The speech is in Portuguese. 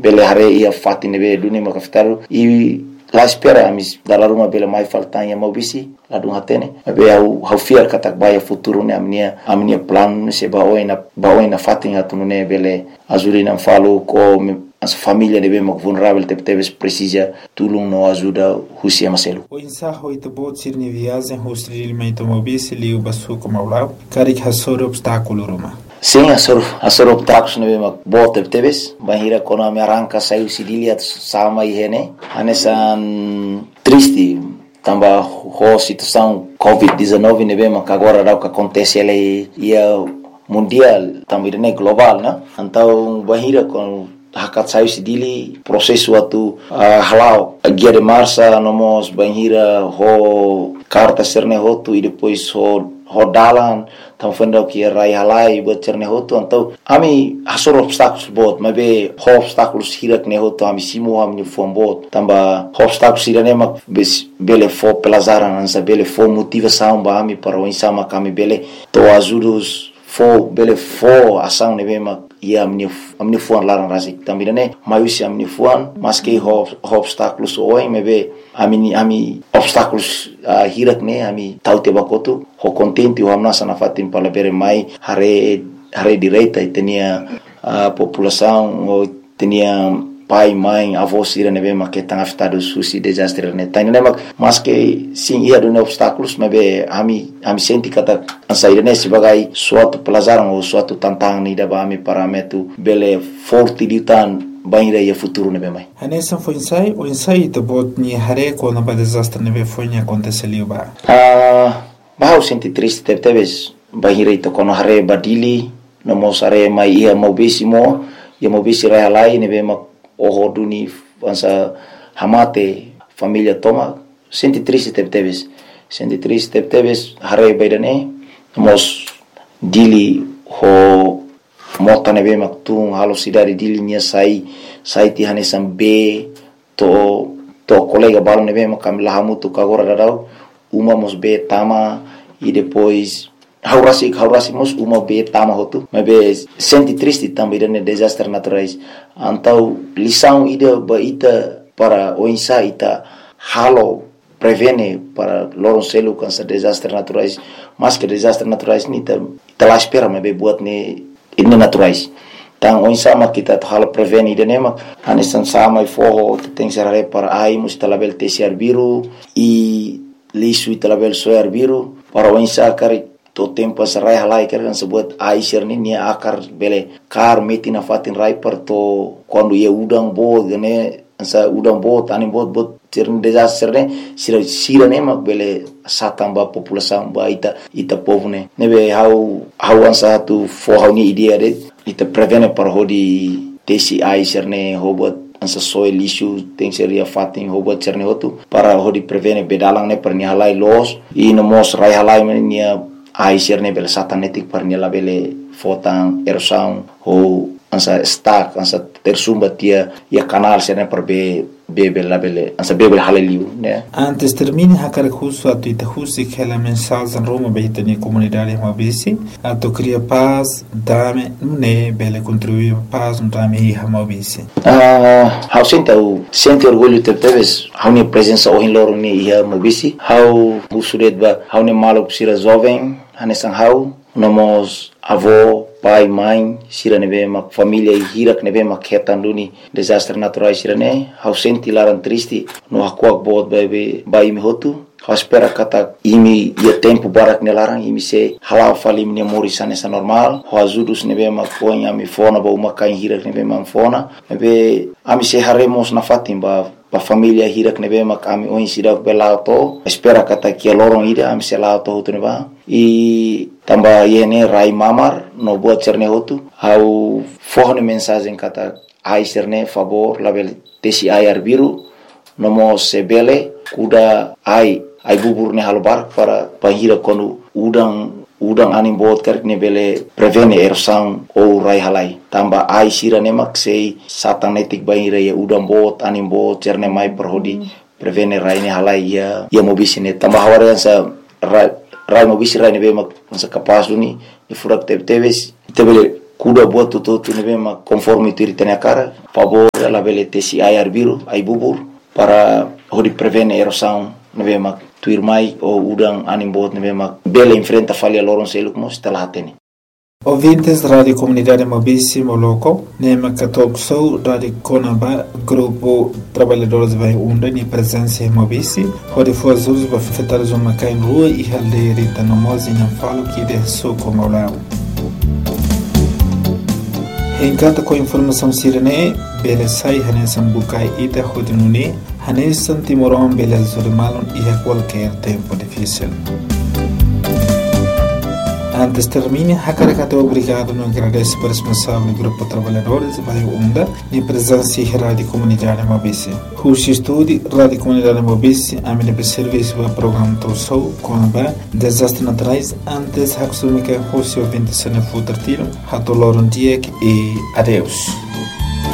bele hare ia fati nebe dunia makafitaru i la espera amis dalam rumah bele mai faltanya mau bisi ladung hatene be hau fiar katak baya futuro ne amnia plan se baoina fatinga tunune bele azulina falo ko as família deve mak vulnerável teves precisa tulung no ajuda husia maselu o insa hoita bot sirni viagem hostri meito mobisi liu basu como aulao karik hasor obstáculo roma. Sim, asor obstáculos ne mak bot teves bahira kono me arranca saiu sidilia sama ihene anesan triste tamba ho situação COVID-19 ne mak agora dá o que acontece ele ia mundial também ne global, né? Então bahira com hakat sayu sidili prosesu atu halau guia de marcha nomos banhira ho carta serne hotu e depois ho dalan tam fenda que rai halai buat serne hotu então ami hasor obstáculos bot mabe ho obstáculos hirak ne hotu ami simu ami fom bot tamba obstáculos irane mak bele fo pelazaran ansa bele fo motivação ba ami para o insama kami bele to ajudos fo bele fo ação ne bema ia amni fuan larang rasik tambidane mayusi amni fuan maske ho obstáculos oi mebe ami obstáculos hirak ne ami taute bakotu ho contente o amna sana fatim pala bere mai hare direita tenia população o tenia pai, mãe, avós irane bema que estão afetados susi desastre ne tani nema maske sim ia do obstáculos mebe ami senti kata ansairane sebagai suatu pelajaran ou suatu tantangan ni daba ami parametu bele forte ditan banhira ia futuro nebe mai. Hanessa foi o ensaio de bot ni hare quando ba desastre nebe foi ni aconteceu ba. Bahau senti triste teves banhira ito kono hare badili no mosare mai ia mobisimo ia mobisi realai nebe ma oho duni ansa hamate família toma senti triste teves hare baidane mos dili ho mota nebe maktung halo sidari dili nia sai ti hanesam be to colega balo nebe makam lahamu tu kagora dadau uma mos be tama e depois haurasi mos uma be tama hotu mabe senti triste também dane desastre naturais antau lição ida baita para o insa ita halo prevene para lorong selu cansa desastre naturais mas que desastre naturais ni ta lá espera mabe buat ne ini naturais tang o insa ma kita halo prevene ida nema anesan sama fo tem serare para ai mus talabel tesiar biru e lisu talabel soar biru para o insa kari to tempo sarai halai kan sebut aisir ni akar bele kar metina fatin rai per to quando ia udang bo gane ansa udang bo tani bot cerne desastre ne sira ne mak bele satamba população ba ita povo ne nebe how ansa tu fo how ni idea de ita prevene par hodi tesi aisir ne hobot ansa soil issue tem seria fatin hobot cerne hotu para hodi prevene bedalang ne per ni halai los e no mos rai halai ne aisir ne bele satanetik par ni la bele fotan erosão ou ansa stack ansa tersumba tia ia canal serne per bebe la bele ansa bebe halaliu né antes termine hakar curso atu ita husi kela mensagem en Roma beita ni comunidade mabisi atu cria paz dame ne bele contribuir paz dame hi mabisi how sente orgulho teves how ni presença o loro ni ia mabisi how busudet ba how ni malo sira jovem hanesan how nomos avô pai mãe sira nebe mak família e hirak nebe mak hetanduni desastre naturais sira ne how senti laran triste no hakuak bot bai mi hotu how espera kata imi ia tempo barak ne larang imi se halau fali mi morisane sa normal how ajudus nebe mak ponya mi fona ba uma kain hirak nebe mak fona nebe ami se haremos na fatim ba família hirak nebe mak ami oin sidak belauto espera kata kia lorong ida ami se lauto hotu neba e tamba yene rai mamar no buat cerne hotu how fohne mensagem kata ai cerne favor label tesi air biru nomo sebele kuda ai bubur ne halbar para pahira konu udang anim bot karek ne bele prevene erosão ou rai halai tamba ai sira ne mak sei satanetik bahira ya udang bot anim bot cerne mai perhodi prevene rai ne halai ya mobisine tamba hawarian sa rai mobisi rai ne be mak sa kapas duni ni furak teves tebele kuda buat tu nebe conforme tu ritene cara favor la vele tesi ai arbiru ai bubur para hodi prevene erosão nebe tuir mai o udang animbot nebe bele enfrenta falha loron seluk mo stela tene. Ouvintes da Rádio Comunidade Mobisi Moloco, Nema Katok Sou, Rádio Conaba, Grupo Trabalhadores Vai Unda, ni presença em Mobisi, onde foi as usos para afetar uma cai em rua e haldeira e tanomos e não falo que de sou como lá. Em cada com informação sirene, bele sai hanesan bukai ita hodinune, hanesan timoron bele zurimalon e a qualquer tempo difícil. Antes termine, Hakarakato obrigado no agradece por responsável Grupo Trabalhadores Vai Unda e presença em Rádio Comunidade Mobisi. Rushi Estúdio, Rádio Comunidade Mobisi, a minha serviço para o programa Torsou, Conaba, desastres naturais, antes Haksumika Rushi ouvinte se não for tiro, Hatoloron Diek e adeus.